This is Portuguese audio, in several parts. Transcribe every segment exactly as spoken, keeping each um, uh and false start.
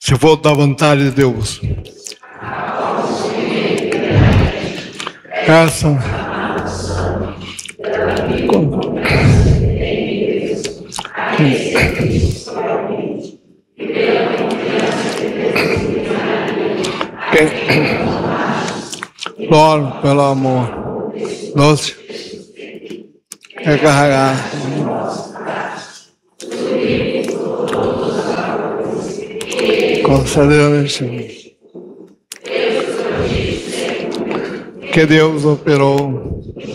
se for da vontade de Deus. Essa Loro pelo amor doce recarregar concedeu-nos que Deus operou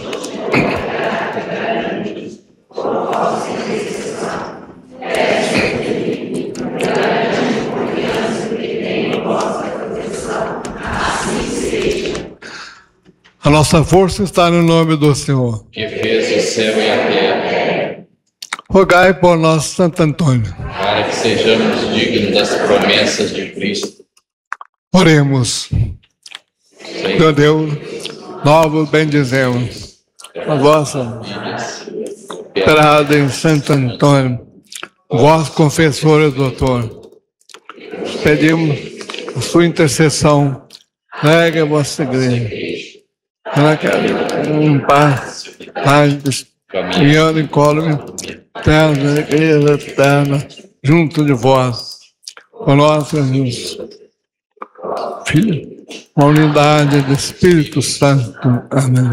a nossa força está no nome do Senhor, que fez o céu e a terra. Rogai por nós, Santo Antônio, para que sejamos dignos das promessas de Cristo. Oremos. Meu Deus, nós vos bendizemos a vossa esperada em Santo Antônio, vós confessores, doutor. Pedimos a sua intercessão, negue a vossa igreja. Ela quer um paz, paz, caminhando em colo, eterna, igreja eterna, junto de vós, com nosso Jesus. Filho, a unidade do Espírito Santo. Amém.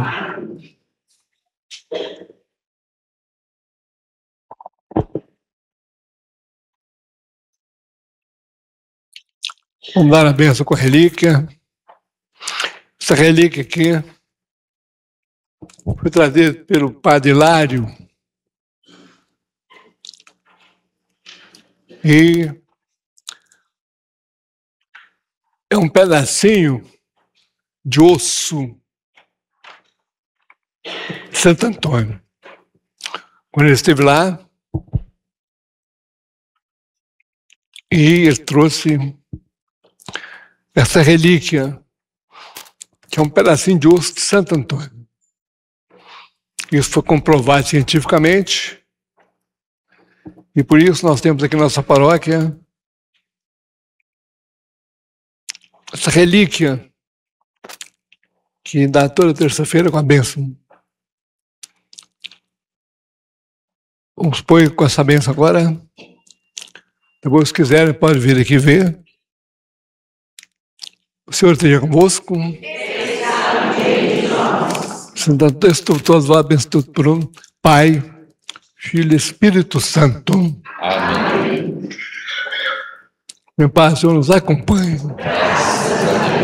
Vamos dar a bênção com a relíquia. Essa relíquia aqui foi trazida pelo Padre Hilário e é um pedacinho de osso de Santo Antônio. Quando ele esteve lá, e ele trouxe essa relíquia, que é um pedacinho de osso de Santo Antônio. Isso foi comprovado cientificamente, e por isso nós temos aqui na nossa paróquia essa relíquia que dá toda terça-feira com a bênção. Vamos pôr com essa bênção agora. Depois, se quiserem, pode vir aqui ver. O Senhor esteja convosco. Santo Antônio, todos vós abençoados por um Pai, Filho e Espírito Santo. Amém. Meu Pai, o Senhor nos acompanhe. Graças a Deus.